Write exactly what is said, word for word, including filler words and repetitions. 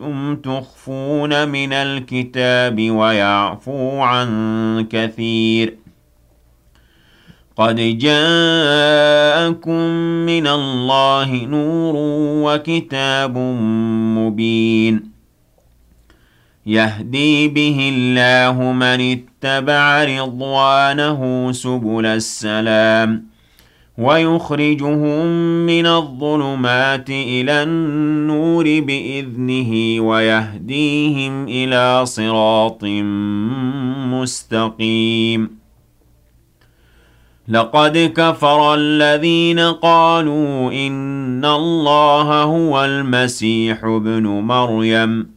أنتم تخفون من الكتاب ويعفو عن كثير قد جاءكم من الله نور وكتاب مبين يهدي به الله من اتبع رضوانه سبل السلام ويخرجهم من الظلمات إلى النور بإذنه ويهديهم إلى صراط مستقيم لقد كفر الذين قالوا إن الله هو المسيح ابن مريم